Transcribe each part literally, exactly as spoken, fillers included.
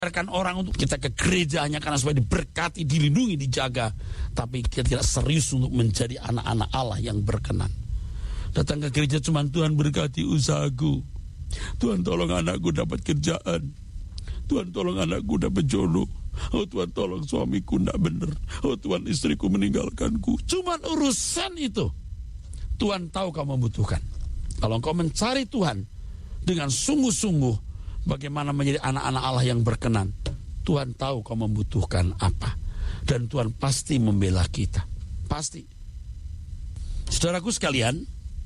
Mengajarkan orang untuk kita ke gereja hanya karena supaya diberkati, dilindungi, dijaga, tapi kita tidak serius untuk menjadi anak-anak Allah yang berkenan. Datang ke gereja cuma Tuhan berkati usahaku, Tuhan tolong anakku dapat kerjaan, Tuhan tolong anakku dapat jodoh, oh Tuhan tolong suamiku tidak benar, oh Tuhan istriku meninggalkanku. Cuma urusan itu Tuhan tahu kau membutuhkan. Kalau kau mencari Tuhan dengan sungguh-sungguh, bagaimana menjadi anak-anak Allah yang berkenan, Tuhan tahu kau membutuhkan apa, dan Tuhan pasti membela kita, pasti. Saudaraku sekalian,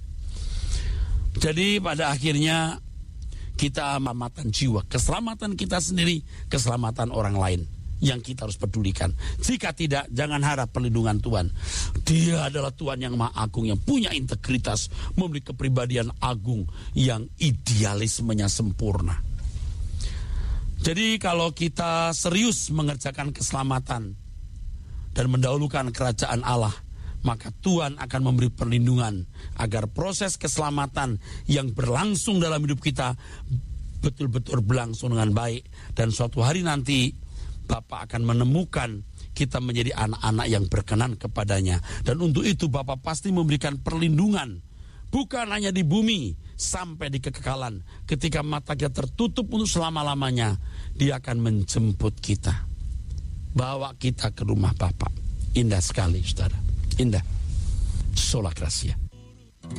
jadi pada akhirnya kita keselamatan jiwa, keselamatan kita sendiri, keselamatan orang lain yang kita harus pedulikan. Jika tidak, jangan harap perlindungan Tuhan. Dia adalah Tuhan yang Maha Agung, yang punya integritas, memiliki kepribadian agung, yang idealismenya sempurna. Jadi kalau kita serius mengerjakan keselamatan dan mendahulukan kerajaan Allah, maka Tuhan akan memberi perlindungan agar proses keselamatan yang berlangsung dalam hidup kita betul-betul berlangsung dengan baik. Dan suatu hari nanti Bapa akan menemukan kita menjadi anak-anak yang berkenan kepadanya. Dan untuk itu Bapa pasti memberikan perlindungan, bukan hanya di bumi, sampai di kekekalan. Ketika mata kita tertutup untuk selama-lamanya, Dia akan menjemput kita, bawa kita ke rumah Bapa. Indah sekali, saudara. Indah. Sola Gracia.